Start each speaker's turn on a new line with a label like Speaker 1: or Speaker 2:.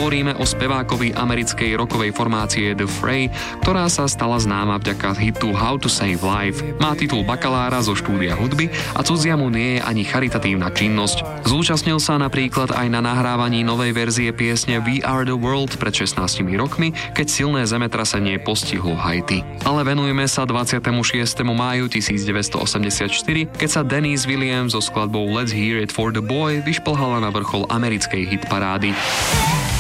Speaker 1: Hovoríme o spevákovi americkej rockovej formácie The Fray, ktorá sa stala známa vďaka hitu How to Save Life. Má titul bakalára zo štúdia hudby a cudzia mu nie je ani charitatívna činnosť. Zúčastnil sa napríklad aj na nahrávaní novej verzie piesne We Are the World pred 16 rokmi, keď silné zemetrasenie postihlo Haiti. Ale venujme sa 26. máju 1984, keď sa Denise Williams so skladbou Let's Hear It for the Boy vyšplhala na vrchol americkej hitparády.